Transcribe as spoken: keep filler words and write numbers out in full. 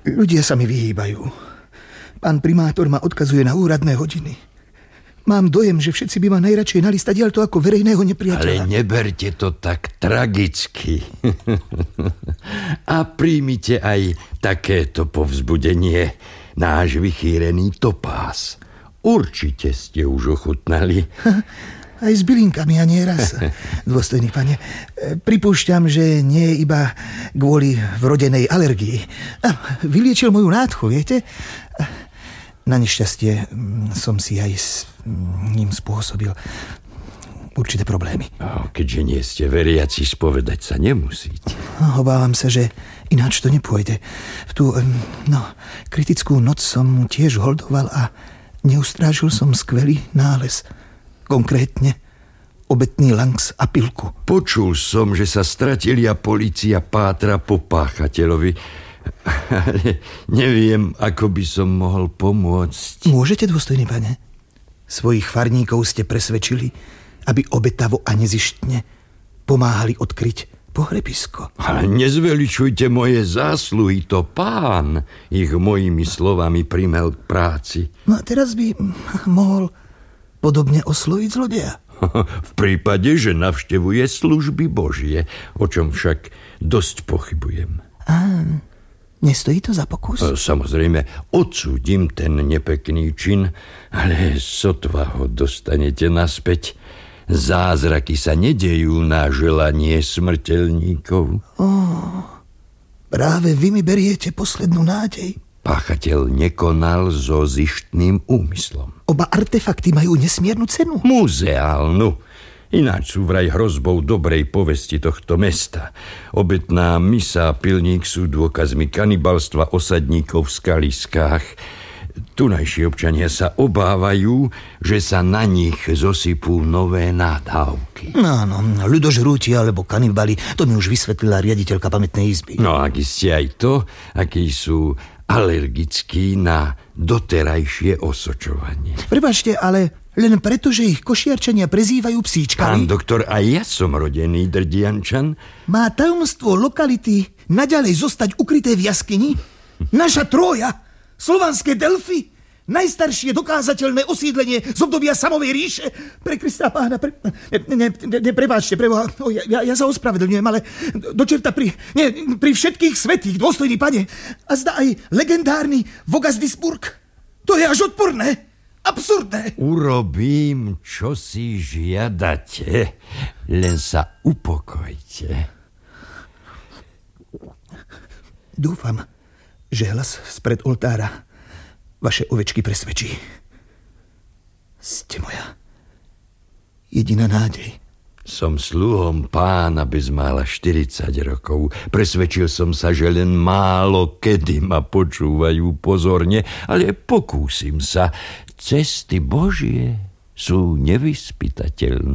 Ľudia sa mi vyhýbajú. Pán primátor ma odkazuje na úradné hodiny. Mám dojem, že všetci by ma najradšej nali stadiaľto ako verejného nepriateľa. Ale neberte to tak tragicky. A príjmite aj takéto povzbudenie. Náš vychýrený topáz. Určite ste už ochutnali. Aj s bylinkami a nie raz. Dôstojný pane, pripúšťam, že nie je iba kvôli vrodenej alergii. Vyliečil moju nádchu, viete? Na nešťastie som si aj s ním spôsobil určité problémy. A keďže nie ste veriaci, spovedať sa nemusíte. Obávam sa, že ináč to nepôjde. V tú, no, kritickú noc som mu tiež holdoval a neustrážil som skvelý nález. Konkrétne obetný langs a pilku. Počul som, že sa stratili a polícia pátra po páchateľovi. Ale neviem, ako by som mohol pomôcť. Môžete, dôstojný pane? Svojich farníkov ste presvedčili, aby obetavo a nezištne pomáhali odkryť pohrebisko. Ale nezveličujte moje zásluhy, to pán ich mojimi slovami primel k práci. No a teraz by mohol podobne osloviť zlodeja. V prípade, že navštevuje služby Božie, o čom však dosť pochybujem. Áno. Nestojí to za pokus? Samozrejme, odsúdim ten nepekný čin, ale sotva ho dostanete naspäť. Zázraky sa nedejú na želanie smrteľníkov. Oh, práve vy mi beriete poslednú nádej. Páchateľ nekonal so zištným úmyslom. Oba artefakty majú nesmiernu cenu. Muzeálnu. Ináč sú vraj hrozbou dobrej povesti tohto mesta. Obetná misa a pilník sú dôkazmi kanibalstva osadníkov v skaliskách. Tunajší občania sa obávajú, že sa na nich zosypú nové nádávky. No, no, ľudožrúti alebo kanibali, to mi už vysvetlila riaditeľka pamätnej izby. No, ak ste aj to, akí sú alergickí na doterajšie osočovanie. Prepáčte, ale len preto, že ich košiarčania prezývajú psíčkami? Pán doktor, aj ja som rodený Drdiančan. Má tajomstvo lokality naďalej zostať ukryté v jaskyni? Naša Trója, slovanské Delfy, najstaršie dokázateľné osídlenie z obdobia samovej ríše. Pre Krista pána, pre... Ne, ne, ne, prepáčte, preboha, ja, ja sa ospravedlňujem, ale do čerta pri, nie, pri všetkých svätých, dôstojný pane, a zdá aj legendárny Vogasdisburg. To je až odporné. Absurdné. Urobím, čo si žiadate, len sa upokojte. Dúfam, že hlas spred oltára vaše ovečky presvedčí. Ste moja jediná nádej. Som sluhom pána bezmála štyridsať rokov. Presvedčil som sa, že len málo kedy ma počúvajú pozorne, ale pokúsim sa. Cesty Božie sú nevyspytateľné.